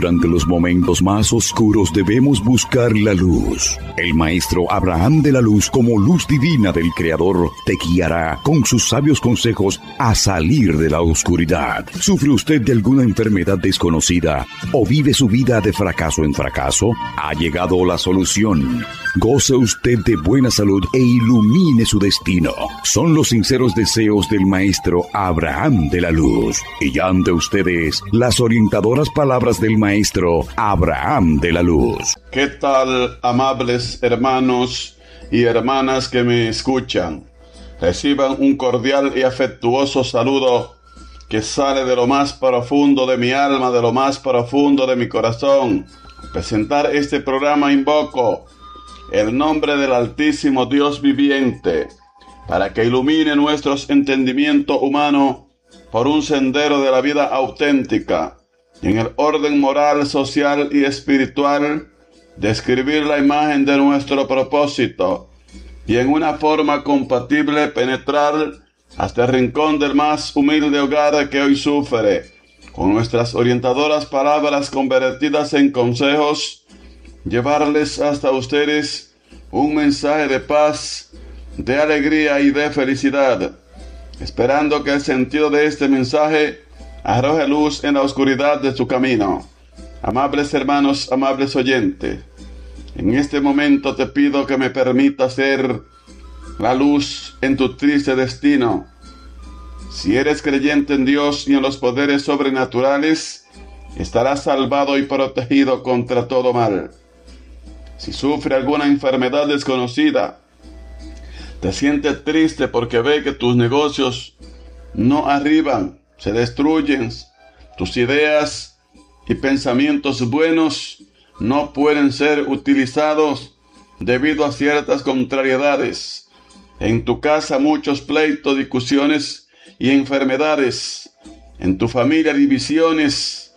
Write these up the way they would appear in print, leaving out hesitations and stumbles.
durante los momentos más oscuros debemos buscar la luz. El maestro Abraham de la Luz, como luz divina del Creador, te guiará con sus sabios consejos a salir de la oscuridad. ¿Sufre usted de alguna enfermedad desconocida o vive su vida de fracaso en fracaso? Ha llegado la solución. Goce usted de buena salud e ilumine su destino. Son los sinceros deseos del maestro Abraham de la Luz. Y ante ustedes, las orientadoras palabras del maestro Abraham de la Luz. ¿Qué tal, amables hermanos y hermanas que me escuchan? Reciban un cordial y afectuoso saludo que sale de lo más profundo de mi alma, de lo más profundo de mi corazón. Al presentar este programa invoco el nombre del Altísimo Dios viviente, para que ilumine nuestros entendimientos humanos por un sendero de la vida auténtica, en el orden moral, social y espiritual, describir la imagen de nuestro propósito y en una forma compatible penetrar hasta el rincón del más humilde hogar que hoy sufre, con nuestras orientadoras palabras convertidas en consejos, llevarles hasta ustedes un mensaje de paz, de alegría y de felicidad, esperando que el sentido de este mensaje arroje luz en la oscuridad de su camino. Amables hermanos, amables oyentes, en este momento te pido que me permitas ser la luz en tu triste destino. Si eres creyente en Dios y en los poderes sobrenaturales, estarás salvado y protegido contra todo mal. Si sufre alguna enfermedad desconocida, te sientes triste porque ve que tus negocios no arriban, se destruyen, tus ideas y pensamientos buenos no pueden ser utilizados debido a ciertas contrariedades. En tu casa muchos pleitos, discusiones y enfermedades. En tu familia divisiones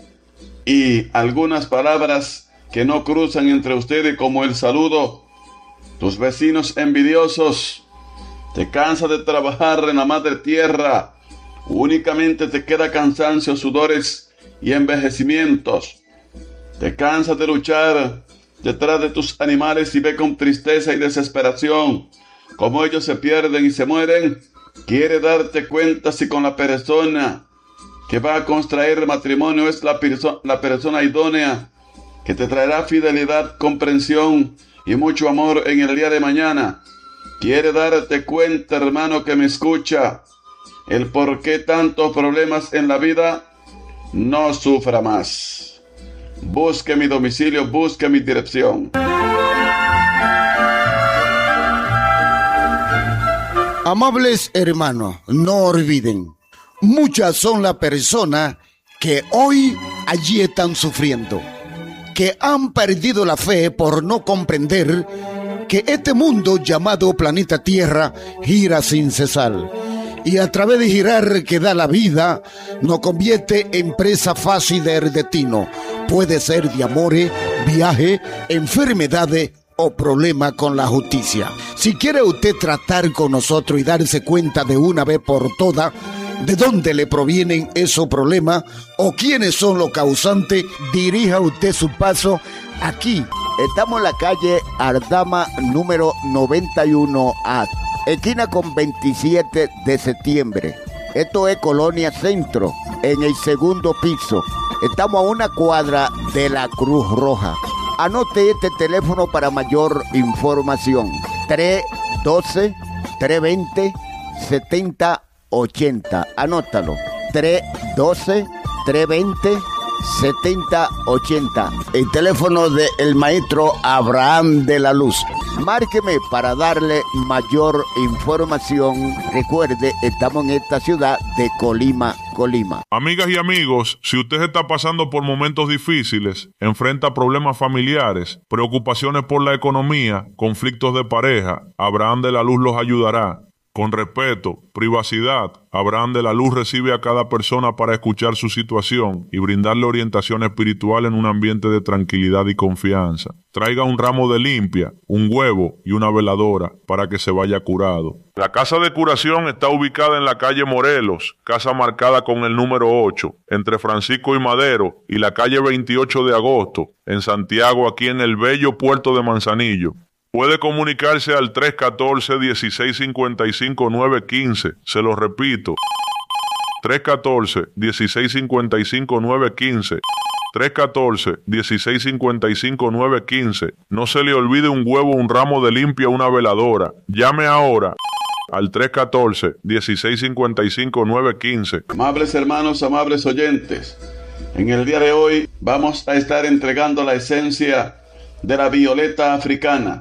y algunas palabras que no cruzan entre ustedes, como el saludo. Tus vecinos envidiosos. Te cansas de trabajar en la madre tierra. Únicamente te queda cansancio, sudores y envejecimientos. Te cansas de luchar detrás de tus animales y ve con tristeza y desesperación cómo ellos se pierden y se mueren. Quiere darte cuenta si con la persona que va a contraer matrimonio es la persona idónea, que te traerá fidelidad, comprensión y mucho amor en el día de mañana. Quiere darte cuenta, hermano que me escucha, el por qué tantos problemas en la vida. No sufra más. Busque mi domicilio, busque mi dirección. Amables hermanos, no olviden, muchas son las personas que hoy allí están sufriendo, que han perdido la fe por no comprender que este mundo llamado planeta Tierra gira sin cesar. Y a través de girar que da la vida, nos convierte en presa fácil del destino. Puede ser de amores, viajes, enfermedades o problemas con la justicia. Si quiere usted tratar con nosotros y darse cuenta de una vez por todas de dónde le provienen esos problemas o quiénes son los causantes, dirija usted su paso aquí. Estamos en la calle Ardama número 91A, esquina con 27 de septiembre. Esto es Colonia Centro, en el segundo piso. Estamos a una cuadra de la Cruz Roja. Anote este teléfono para mayor información. 312-320-7080. Anótalo. 312-320-7080. El teléfono del maestro Abraham de la Luz. Márqueme para darle mayor información. Recuerde, estamos en esta ciudad de Colima. Amigas y amigos, si usted está pasando por momentos difíciles, enfrenta problemas familiares, preocupaciones por la economía, conflictos de pareja, Abraham de la Luz los ayudará. Con respeto, privacidad, Abraham de la Luz recibe a cada persona para escuchar su situación y brindarle orientación espiritual en un ambiente de tranquilidad y confianza. Traiga un ramo de limpia, un huevo y una veladora para que se vaya curado. La casa de curación está ubicada en la calle Morelos, casa marcada con el número 8, entre Francisco y Madero y la calle 28 de agosto, en Santiago, aquí en el bello puerto de Manzanillo. Puede comunicarse al 314-1655-915. Se lo repito. 314-1655-915. 314-1655-915. No se le olvide un huevo, un ramo de limpia, una veladora. Llame ahora al 314-1655-915. Amables hermanos, amables oyentes, en el día de hoy vamos a estar entregando la esencia de la violeta africana.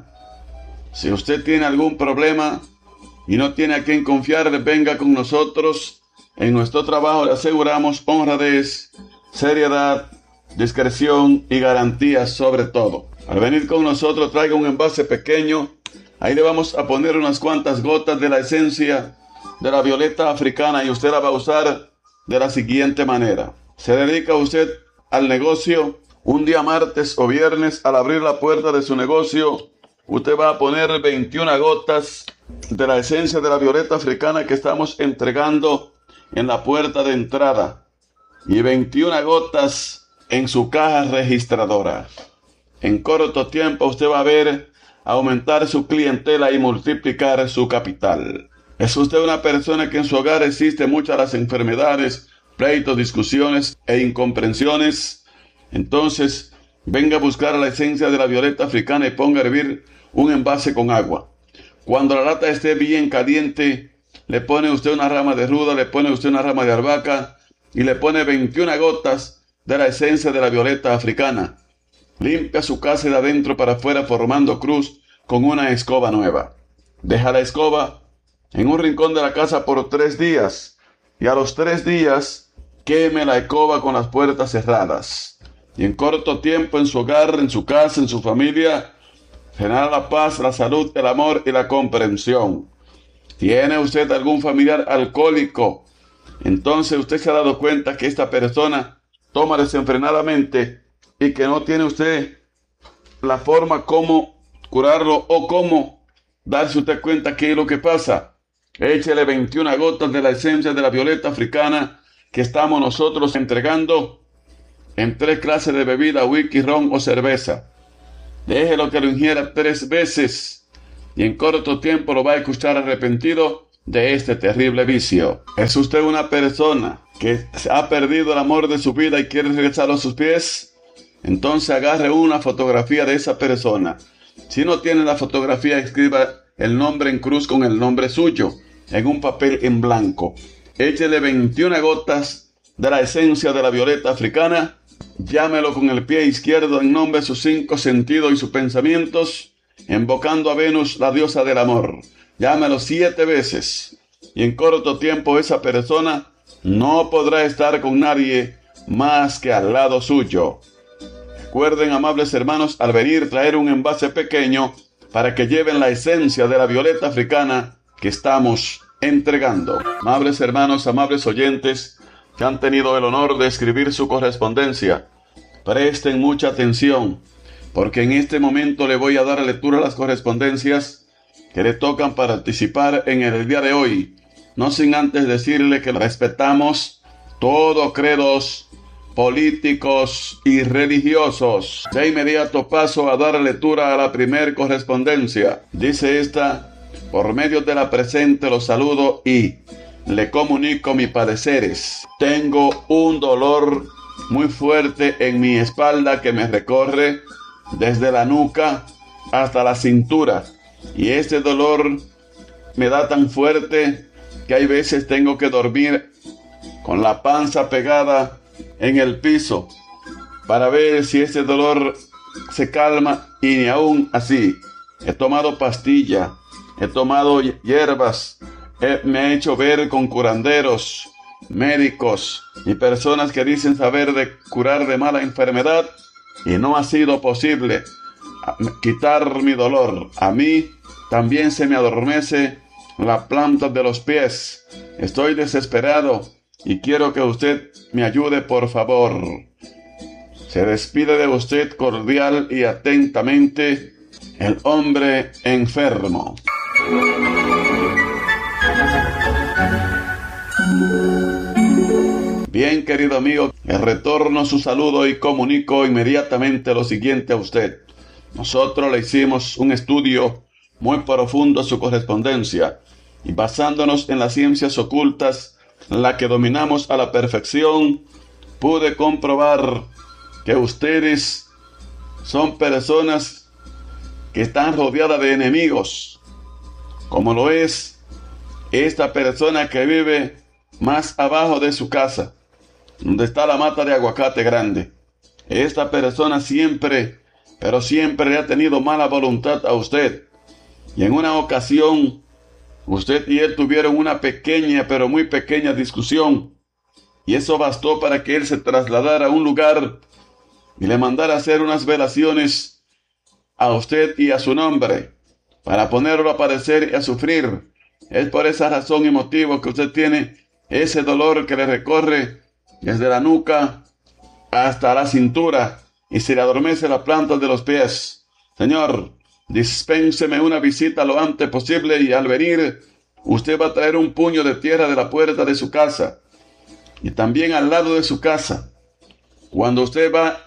Si usted tiene algún problema y no tiene a quien confiar, venga con nosotros. En nuestro trabajo le aseguramos honradez, seriedad, discreción y garantías sobre todo. Al venir con nosotros, traiga un envase pequeño. Ahí le vamos a poner unas cuantas gotas de la esencia de la violeta africana y usted la va a usar de la siguiente manera. Se dedica usted al negocio. Un día martes o viernes, al abrir la puerta de su negocio, usted va a poner 21 gotas de la esencia de la violeta africana que estamos entregando en la puerta de entrada y 21 gotas en su caja registradora. En corto tiempo usted va a ver aumentar su clientela y multiplicar su capital. ¿Es usted una persona que en su hogar existen muchas las enfermedades, pleitos, discusiones e incomprensiones? Entonces, venga a buscar la esencia de la violeta africana y ponga a hervir un envase con agua. Cuando la lata esté bien caliente, le pone usted una rama de ruda, le pone usted una rama de albahaca y le pone 21 gotas de la esencia de la violeta africana. Limpia su casa de adentro para afuera formando cruz con una escoba nueva. Deja la escoba en un rincón de la casa por 3 días y a los 3 días queme la escoba con las puertas cerradas. Y en corto tiempo en su hogar, en su casa, en su familia, generará la paz, la salud, el amor y la comprensión. ¿Tiene usted algún familiar alcohólico? Entonces usted se ha dado cuenta que esta persona toma desenfrenadamente y que no tiene usted la forma como curarlo o cómo darse usted cuenta qué es lo que pasa. Échele 21 gotas de la esencia de la violeta africana que estamos nosotros entregando en 3 clases de bebida, whisky, ron o cerveza. Déjelo que lo ingiera 3 veces y en corto tiempo lo va a escuchar arrepentido de este terrible vicio. ¿Es usted una persona que ha perdido el amor de su vida y quiere regresarlo a sus pies? Entonces agarre una fotografía de esa persona. Si no tiene la fotografía, escriba el nombre en cruz con el nombre suyo en un papel en blanco. Échele 21 gotas de la esencia de la violeta africana. Llámelo con el pie izquierdo en nombre de sus 5 sentidos y sus pensamientos, invocando a Venus, la diosa del amor. Llámelo 7 veces y en corto tiempo esa persona no podrá estar con nadie más que al lado suyo. Recuerden, amables hermanos, al venir traer un envase pequeño para que lleven la esencia de la violeta africana que estamos entregando. Amables hermanos, amables oyentes que han tenido el honor de escribir su correspondencia, presten mucha atención, porque en este momento le voy a dar lectura a las correspondencias que le tocan participar en el día de hoy, no sin antes decirle que respetamos todos credos políticos y religiosos. De inmediato paso a dar lectura a la primer correspondencia. Dice esta: por medio de la presente los saludo y le comunico mis padeceres. Tengo un dolor muy fuerte en mi espalda que me recorre desde la nuca hasta la cintura. Y este dolor me da tan fuerte que hay veces tengo que dormir con la panza pegada en el piso para ver si este dolor se calma, y ni aún así. He tomado pastilla, he tomado hierbas, me he hecho ver con curanderos, médicos y personas que dicen saber de curar de mala enfermedad, y no ha sido posible quitar mi dolor. A mí también se me adormece la planta de los pies. Estoy desesperado y quiero que usted me ayude, por favor. Se despide de usted cordial y atentamente el hombre enfermo. Bien, querido amigo, le retorno su saludo y comunico inmediatamente lo siguiente a usted. Nosotros le hicimos un estudio muy profundo a su correspondencia y basándonos en las ciencias ocultas, la que dominamos a la perfección, pude comprobar que ustedes son personas que están rodeadas de enemigos, como lo es esta persona que vive más abajo de su casa, donde está la mata de aguacate grande. Esta persona siempre, pero siempre le ha tenido mala voluntad a usted. Y en una ocasión, usted y él tuvieron una pequeña, pero muy pequeña discusión. Y eso bastó para que él se trasladara a un lugar y le mandara a hacer unas velaciones a usted y a su nombre, para ponerlo a padecer y a sufrir. Es por esa razón y motivo que usted tiene ese dolor que le recorre desde la nuca hasta la cintura y se le adormece la planta de los pies. Señor, dispénseme una visita lo antes posible y al venir, usted va a traer un puño de tierra de la puerta de su casa y también al lado de su casa. Cuando usted va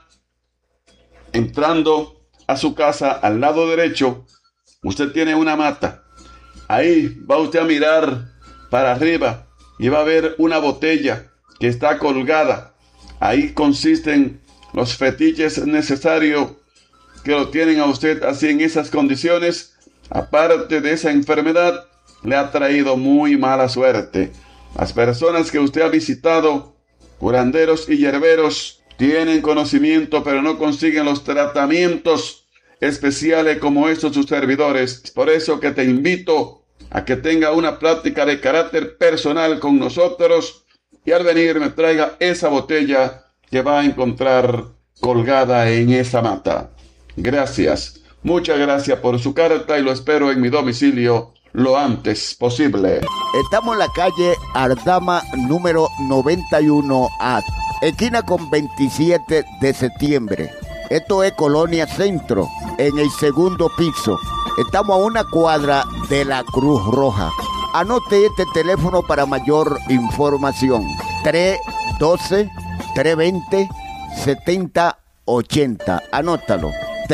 entrando a su casa, al lado derecho, usted tiene una mata. Ahí va usted a mirar para arriba y va a ver una botella que está colgada. Ahí consisten los fetiches necesarios que lo tienen a usted así en esas condiciones. Aparte de esa enfermedad, le ha traído muy mala suerte. Las personas que usted ha visitado, curanderos y hierberos, tienen conocimiento pero no consiguen los tratamientos especiales como estos sus servidores. Es por eso que te invito a que tenga una plática de carácter personal con nosotros y al venir me traiga esa botella que va a encontrar colgada en esa mata. Gracias, muchas gracias por su carta y lo espero en mi domicilio lo antes posible. Estamos en la calle Ardama número 91A, esquina con 27 de septiembre. Esto es Colonia Centro, en el segundo piso. Estamos a una cuadra de la Cruz Roja. Anote este teléfono para mayor información. 312-320-7080. Anótalo.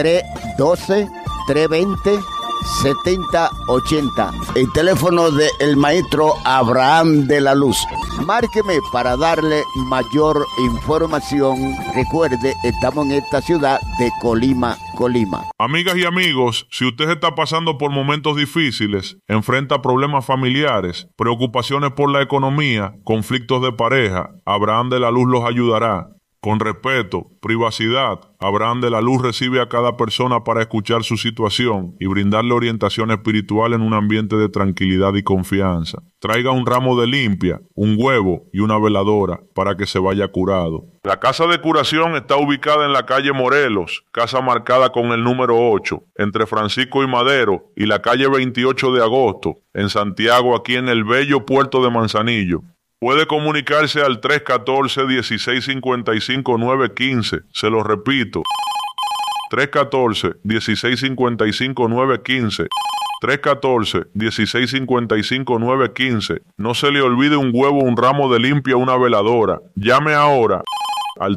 312-320-7080. El teléfono del maestro Abraham de la Luz. Márqueme para darle mayor información. Recuerde, estamos en esta ciudad de Colima. Amigas y amigos, si usted está pasando por momentos difíciles, enfrenta problemas familiares, preocupaciones por la economía, conflictos de pareja, Abraham de la Luz los ayudará. Con respeto, privacidad, Abraham de la Luz recibe a cada persona para escuchar su situación y brindarle orientación espiritual en un ambiente de tranquilidad y confianza. Traiga un ramo de limpia, un huevo y una veladora para que se vaya curado. La casa de curación está ubicada en la calle Morelos, casa marcada con el número 8, entre Francisco y Madero y la calle 28 de agosto, en Santiago, aquí en el bello puerto de Manzanillo. Puede comunicarse al 314-1655-915. Se lo repito. 314-1655-915. 314-1655-915. No se le olvide un huevo, un ramo de limpia, una veladora. Llame ahora al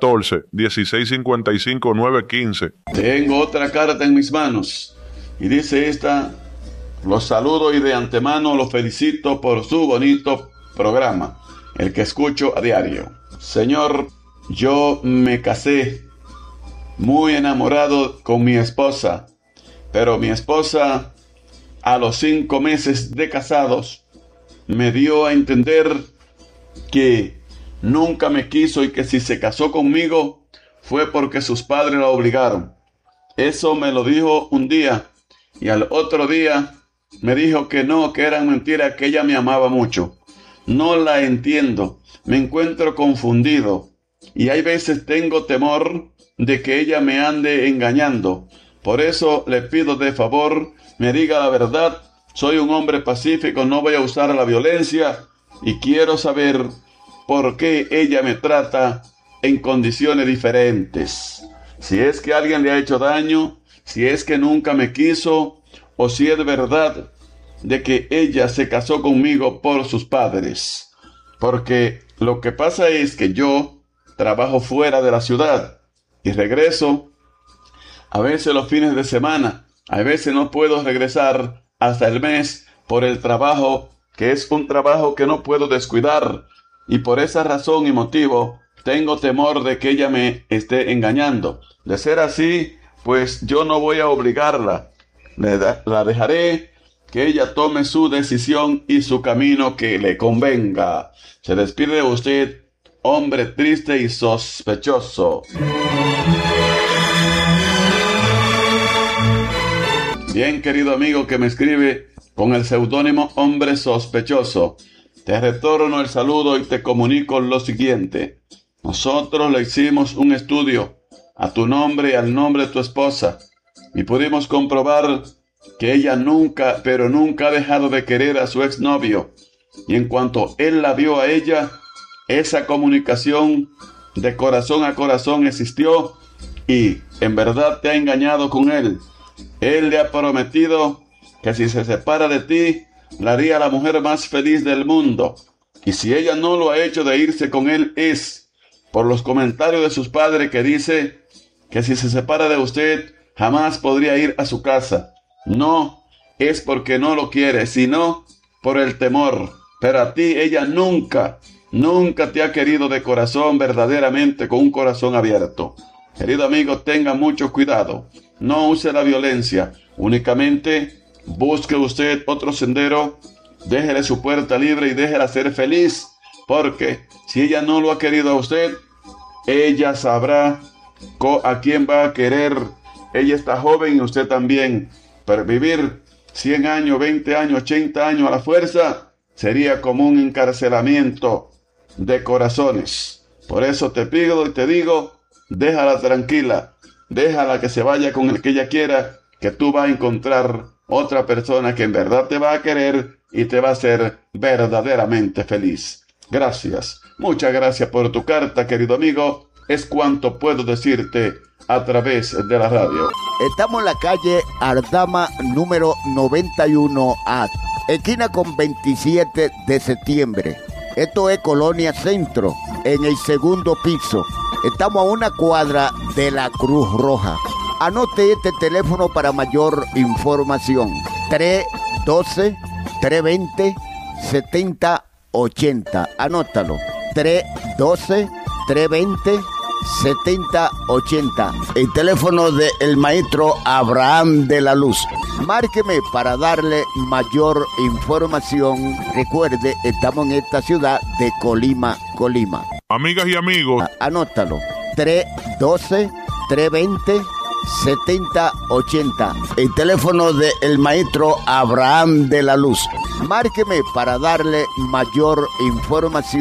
314-1655-915. Tengo otra carta en mis manos y dice esta: los saludo y de antemano los felicito por su bonito programa, el que escucho a diario. Señor, yo me casé muy enamorado con mi esposa, pero mi esposa a los 5 meses de casados me dio a entender que nunca me quiso y que si se casó conmigo fue porque sus padres la obligaron. Eso me lo dijo un día y al otro día me dijo que no, que eran mentiras, que ella me amaba mucho. No la entiendo, me encuentro confundido y hay veces tengo temor de que ella me ande engañando. Por eso le pido de favor me diga la verdad soy un hombre pacífico, no voy a usar la violencia y quiero saber por qué ella me trata en condiciones diferentes. Si es que alguien le ha hecho daño, si es que nunca me quiso, o si es verdad de que ella se casó conmigo por sus padres. Porque lo que pasa es que yo trabajo fuera de la ciudad y regreso a veces los fines de semana, a veces no puedo regresar hasta el mes por el trabajo, que es un trabajo que no puedo descuidar, y por esa razón y motivo tengo temor de que ella me esté engañando. De ser así, pues yo no voy a obligarla, la dejaré que ella tome su decisión y su camino que le convenga. Se despide de usted, hombre triste y sospechoso. Bien, querido amigo que me escribe con el seudónimo Hombre Sospechoso, te retorno el saludo y te comunico lo siguiente. Nosotros le hicimos un estudio a tu nombre y al nombre de tu esposa y pudimos comprobar que ella nunca, pero nunca ha dejado de querer a su exnovio. Y en cuanto él la vio a ella, esa comunicación de corazón a corazón existió y en verdad te ha engañado con él. Él le ha prometido que si se separa de ti, la haría la mujer más feliz del mundo. Y si ella no lo ha hecho de irse con él es por los comentarios de sus padres que dice que si se separa de usted, jamás podría ir a su casa. No es porque no lo quiere, sino por el temor. Pero a ti ella nunca te ha querido de corazón, verdaderamente, con un corazón abierto. Querido amigo, tenga mucho cuidado. No use la violencia. Únicamente busque usted otro sendero. Déjele su puerta libre y déjela ser feliz. Porque si ella no lo ha querido a usted, ella sabrá a quién va a querer. Ella está joven y usted también. Pero vivir 100 años, 20 años, 80 años a la fuerza sería como un encarcelamiento de corazones. Por eso te pido y te digo, déjala tranquila, déjala que se vaya con el que ella quiera, que tú vas a encontrar otra persona que en verdad te va a querer y te va a hacer verdaderamente feliz. Gracias, muchas gracias por tu carta, querido amigo. Es cuanto puedo decirte a través de la radio. Estamos en la calle Ardama número 91A, esquina con 27 de septiembre. Esto es Colonia Centro, en el segundo piso. Estamos a una cuadra de la Cruz Roja. Anote este teléfono para mayor información. 312-320-7080. Anótalo. 312-320-7080. El teléfono del maestro Abraham de la Luz. Márqueme para darle mayor información. Recuerde, estamos en esta ciudad de Colima. Amigas y amigos, anótalo. 312-320-7080. El teléfono del maestro Abraham de la Luz. Márqueme para darle mayor información.